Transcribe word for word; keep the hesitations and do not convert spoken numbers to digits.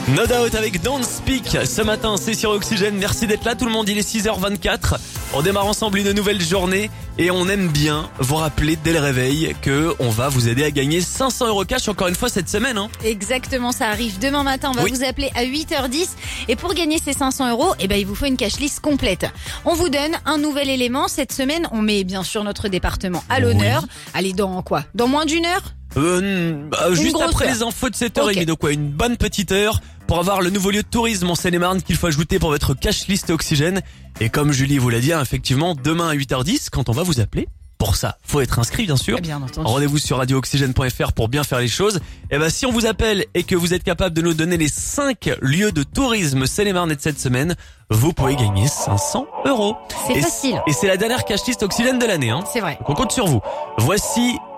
No Doubt avec Don't Speak. Ce matin, c'est sur Oxygène. Merci d'être là tout le monde. Il est six heures vingt-quatre. On démarre ensemble une nouvelle journée et on aime bien vous rappeler dès le réveil que on va vous aider à gagner cinq cents euros cash encore une fois cette semaine. Hein. Exactement, ça arrive demain matin. On va Oui. vous appeler à huit heures dix. Et pour gagner ces cinq cents euros, eh ben, il vous faut une cash list complète. On vous donne un nouvel élément. Cette semaine, on met bien sûr notre département à l'honneur. Allez, dans quoi? Dans moins d'une heure? Euh, bah, juste grosse après heure. les infos de sept heures trente, Ok. donc ouais, une bonne petite heure pour avoir le nouveau lieu de tourisme en Seine-et-Marne qu'il faut ajouter pour votre cash list Oxygène. Et comme Julie vous l'a dit, hein, effectivement, demain à huit heures dix, quand on va vous appeler, pour ça, faut être inscrit bien sûr. Eh bien entendu. Rendez-vous sur radio oxygène point f r pour bien faire les choses. Et ben si on vous appelle et que vous êtes capable de nous donner les cinq lieux de tourisme Seine-et-Marne de cette semaine, vous pouvez gagner cinq cents euros. C'est Et facile. Et c'est la dernière cash list Oxygène de l'année. Hein. C'est vrai. Donc on compte sur vous. Voici